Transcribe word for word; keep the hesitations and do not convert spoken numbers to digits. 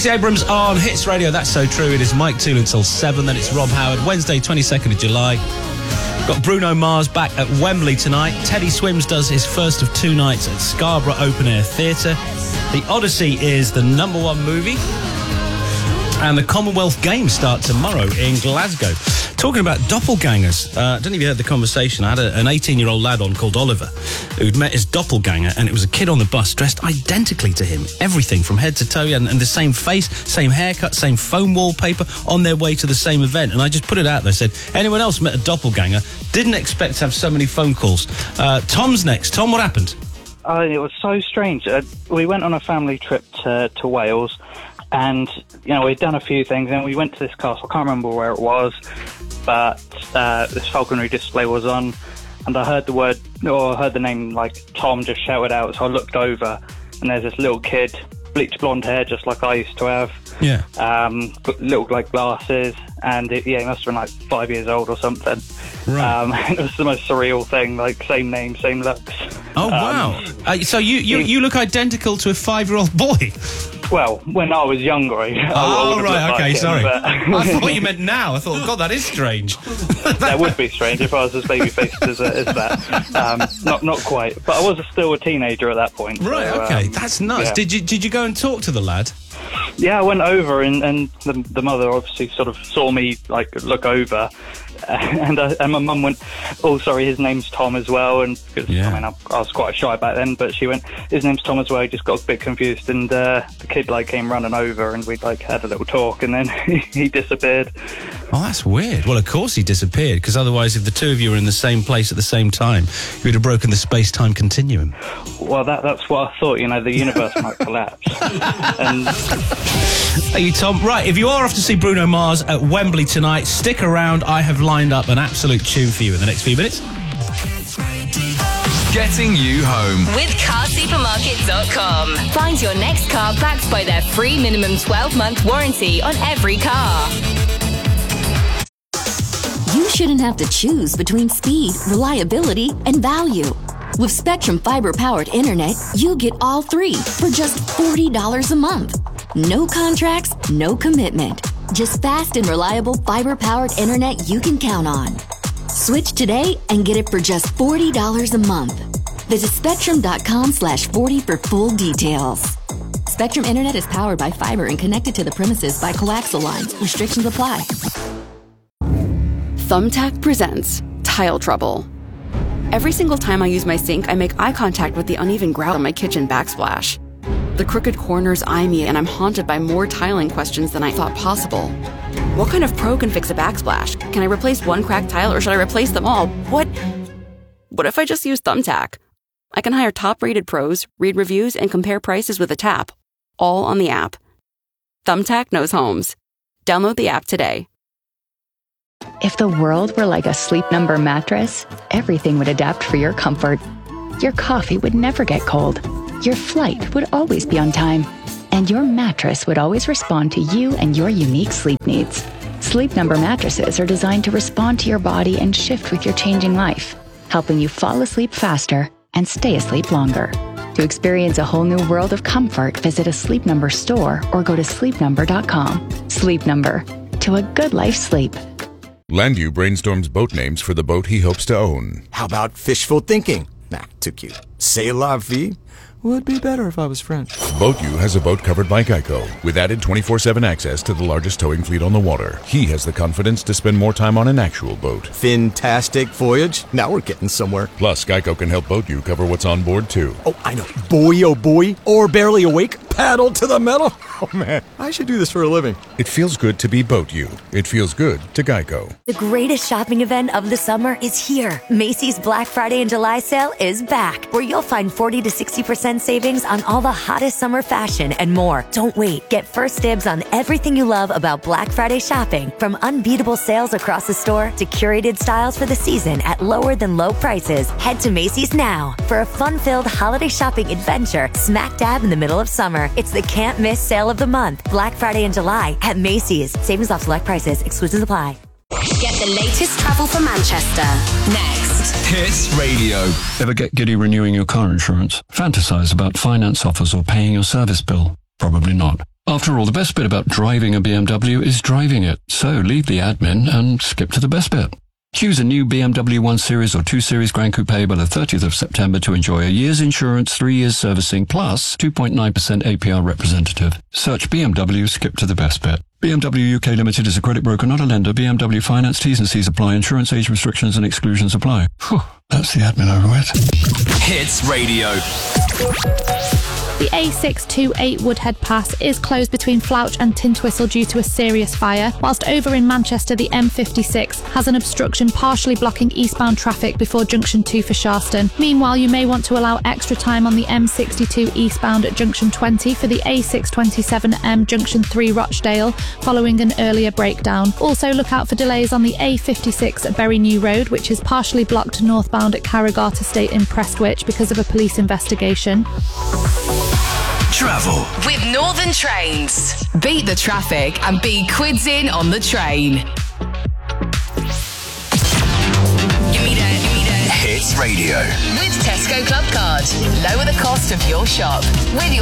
Stacey Abrams on Hits Radio. That's so true. It is Mike Toole until seven. Then it's Rob Howard. Wednesday, twenty-second of July. Got Bruno Mars back at Wembley tonight. Teddy Swims does his first of two nights at Scarborough Open Air Theatre. The Odyssey is the number one movie. And the Commonwealth Games start tomorrow in Glasgow. Talking about doppelgangers, uh, I don't know if you heard the conversation. I had a, an eighteen-year-old lad on called Oliver who'd met his doppelganger, and it was a kid on the bus dressed identically to him. Everything from head to toe, and, and the same face, same haircut, same phone wallpaper, on their way to the same event. And I just put it out there, said, anyone else met a doppelganger? Didn't expect to have so many phone calls. Uh, Tom's next. Tom, what happened? Oh, it was so strange. Uh, we went on a family trip to, to Wales. And, you know, we'd done a few things, and we went to this castle. I can't remember where it was, but uh, this falconry display was on, and I heard the word, or I heard the name, like, Tom just shouted out, so I looked over, and there's this little kid, bleached blonde hair, just like I used to have. Yeah. Um, got little, like, glasses, and, it, yeah, he must have been, like, five years old or something. Right. Um, it was the most surreal thing, like, same name, same looks. Oh, wow. Um, uh, so you, you, you look identical to a five-year-old boy? Well, when I was younger, I, I oh, right, okay, like sorry. Him, but I thought you meant now. I thought, God, that is strange. That would be strange if I was as baby-faced as, uh, as that. Um, not not quite. But I was still a teenager at that point. Right, so, okay. Um, That's nuts. Yeah. Did you did you go and talk to the lad? Yeah, I went over, and, and the, the mother obviously sort of saw me, like, look over. Uh, and, uh, and my mum went, oh, sorry, his name's Tom as well. And cause, Yeah. I mean, I, I was quite shy back then, but she went, his name's Tom as well. He just got a bit confused, and uh, the kid like came running over, and we like had a little talk, and then he disappeared. Oh, that's weird. Well, of course he disappeared, because otherwise, if the two of you were in the same place at the same time, you would have broken the space-time continuum. Well, that that's what I thought. You know, the universe might collapse. And Thank you, Tom. Right, if you are off to see Bruno Mars at Wembley tonight, stick around. I have lined up an absolute tune for you in the next few minutes. Getting you home with car supermarket dot com. Find your next car backed by their free minimum twelve-month warranty on every car. You shouldn't have to choose between speed, reliability, and value. With Spectrum Fiber-powered internet, you get all three for just forty dollars a month. No contracts, no commitment. Just fast and reliable fiber-powered internet you can count on. Switch today and get it for just forty dollars a month. Visit spectrum.com slash 40 for full details. Spectrum Internet is powered by fiber and connected to the premises by coaxial lines. Restrictions apply. Thumbtack presents Tile Trouble. Every single time I use my sink, I make eye contact with the uneven grout on my kitchen backsplash. The crooked corners eye me, and I'm haunted by more tiling questions than I thought possible. What kind of pro can fix a backsplash? Can I replace one cracked tile, or should I replace them all? What? What if I just use Thumbtack? I can hire top-rated pros, read reviews, and compare prices with a tap, all on the app. Thumbtack knows homes. Download the app today. If the world were like a Sleep Number mattress, everything would adapt for your comfort. Your coffee would never get cold. Your flight would always be on time. And your mattress would always respond to you and your unique sleep needs. Sleep Number mattresses are designed to respond to your body and shift with your changing life, helping you fall asleep faster and stay asleep longer. To experience a whole new world of comfort, visit a Sleep Number store or go to sleep number dot com. Sleep Number. To a good life sleep. Landu brainstorms boat names for the boat he hopes to own. How about fishful thinking? Nah, too cute. C'est la vie? Would be better if I was French. BoatU has a boat covered by Geico, with added twenty-four seven access to the largest towing fleet on the water. He has the confidence to spend more time on an actual boat. Fantastic voyage. Now we're getting somewhere. Plus, Geico can help BoatU cover what's on board, too. Oh, I know. Boy, oh boy. Or barely awake. Paddle to the metal. Oh, man. I should do this for a living. It feels good to be BoatU. It feels good to Geico. The greatest shopping event of the summer is here. Macy's Black Friday and July sale is back, where you'll find forty to sixty percent savings on all the hottest summer fashion and more. Don't wait. Get first dibs on everything you love about Black Friday shopping, from unbeatable sales across the store to curated styles for the season at lower than low prices. Head to Macy's now for a fun-filled holiday shopping adventure smack dab in the middle of summer. It's the can't miss sale of the month, Black Friday in July at Macy's. Savings off select prices. Exclusions apply. Get the latest travel for Manchester next. Hits Radio. Ever get giddy renewing your car insurance? Fantasize about finance offers or paying your service bill? Probably not. After all, the best bit about driving a B M W is driving it. So leave the admin and skip to the best bit. Choose a new B M W one Series or two Series Grand Coupe by the thirtieth of September to enjoy a year's insurance, three years servicing, plus two point nine percent A P R representative. Search B M W, skip to the best bit. B M W U K Limited is a credit broker, not a lender. B M W Finance, T's and C's apply. Insurance age restrictions and exclusions apply. Whew, that's the admin over with. Hits Radio. The A six twenty-eight Woodhead Pass is closed between Flouch and Tintwistle due to a serious fire, whilst over in Manchester the M fifty-six has an obstruction partially blocking eastbound traffic before junction two for Sharston. Meanwhile, you may want to allow extra time on the M sixty-two eastbound at junction twenty for the A six twenty-seven M junction three Rochdale following an earlier breakdown. Also look out for delays on the A fifty-six at Bury New Road, which is partially blocked northbound at Carragart Estate in Prestwich because of a police investigation. Travel with Northern Trains. Beat the traffic and be quids in on the train. Give me that, give me that. Hits Radio. With Tesco Club Card. Lower the cost of your shop with your